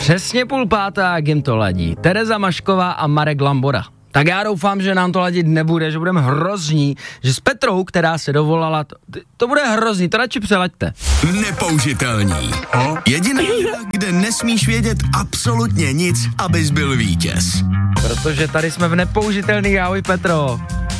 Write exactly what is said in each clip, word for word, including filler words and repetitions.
Přesně půl páté, jak jim to ladí. Tereza Mašková a Marek Lambora. Tak já doufám, že nám to ladit nebude, že budeme hrozní, že s Petrou, která se dovolala, to, to bude hrozný, to radši přelaďte. Nepoužitelný. Jediná hra, kde nesmíš vědět absolutně nic, abys byl vítěz. Protože tady jsme v nepoužitelný, ahoj Petro.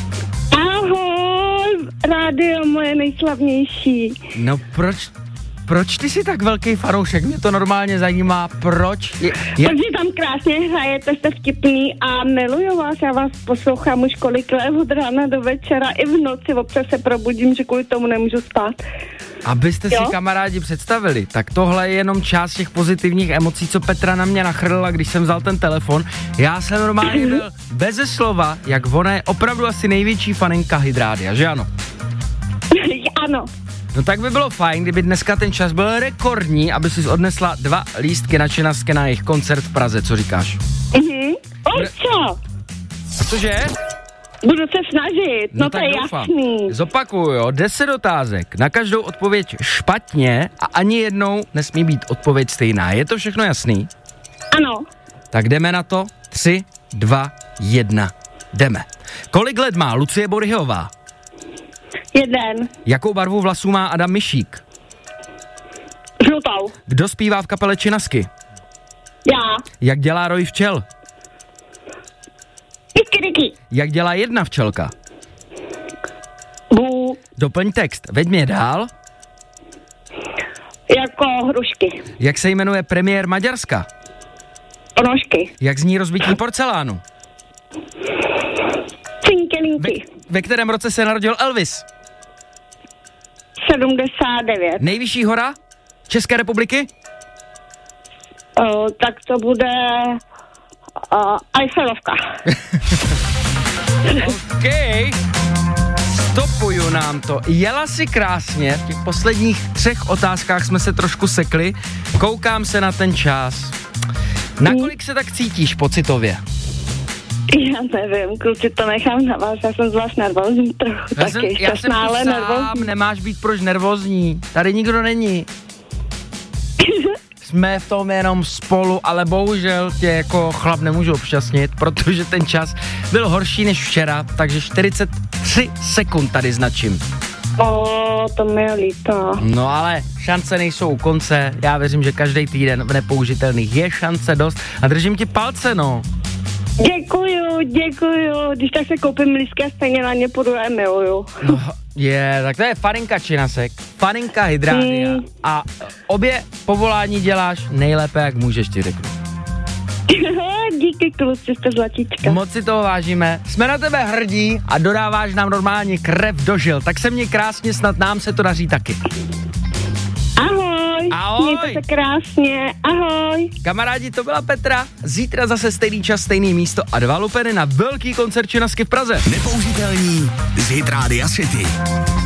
Ahoj, rádio moje nejslavnější. No proč, proč ty jsi tak velký fanoušek? Mě to normálně zajímá, proč? Je, je... Protože tam krásně hrajete, jste vtipný a miluju vás, já vás poslouchám už kolik let od rána do večera, i v noci občas se probudím, že kvůli tomu nemůžu spát. Abyste jo? si kamarádi představili, tak tohle je jenom část těch pozitivních emocí, co Petra na mě nachrlila, když jsem vzal ten telefon. Já jsem normálně byl beze slova, jak ona je opravdu asi největší faninka Hydrádia, že ano? Ano. No tak by bylo fajn, kdyby dneska ten čas byl rekordní, aby si odnesla dva lístky na Činaské na jejich koncert v Praze, co říkáš? Mhm. O co? Cože? Budu se snažit, no, no to je doufám. Jasný. Zopakuju, jo, deset otázek, na každou odpověď špatně a ani jednou nesmí být odpověď stejná. Je to všechno jasný? Ano. Tak jdeme na to. Tři, dva, jedna. Jdeme. Kolik let má Lucie Boryhová? Jeden. Jakou barvu vlasů má Adam Mišík? Žlutou. Kdo zpívá v kapele Činasky? Já. Jak dělá roj včel? Kikiriki. Jak dělá jedna včelka? Bu. Doplň text. Veď mě dál. Jako hrušky. Jak se jmenuje premiér Maďarska? Ponožky. Jak zní rozbití porcelánu? Cinkelinky. Ve, ve kterém roce se narodil Elvis? sedmdesát devět. Nejvyšší hora České republiky? O, tak to bude uh, Eiffelovka. OK. Stopuju nám to. Jela si krásně, v těch posledních třech otázkách jsme se trošku sekli. Koukám se na ten čas. Nakolik se tak cítíš pocitově? Já nevím, kluci, to nechám na vás, já jsem zvlášť nervózní trochu, Já jsem, taky já jsem šťastná, ale tu sám, nervózní. nemáš být proč nervózní. Tady nikdo není. Jsme v tom jenom spolu, ale bohužel tě jako chlap nemůžu obšťastnit, protože ten čas byl horší než včera, takže čtyřicet tři sekund tady značím. O, to mi je líto. No ale šance nejsou u konce, já věřím, že každý týden v nepoužitelných je šance dost a držím ti palce, no. Děkuju, děkuju, když tak se koupím lístky a stejně na ně půjdu a miluju. No, je, tak to je faninka Činasek, faninka Hydrádia hmm. a obě povolání děláš nejlépe, jak můžeš, ti řeknu. Díky, kluci, jste zlatíčka. Moc si toho vážíme, jsme na tebe hrdí a dodáváš nám normálně krev do žil, tak se mě krásně, snad nám se to daří taky. Ahoj, ahoj. Mějte se krásně, ahoj. Kamarádi, to byla Petra, zítra zase stejný čas, stejný místo a dva lupeny na velký koncert Činasky v Praze. Nepoužitelný z Hit Rádia City.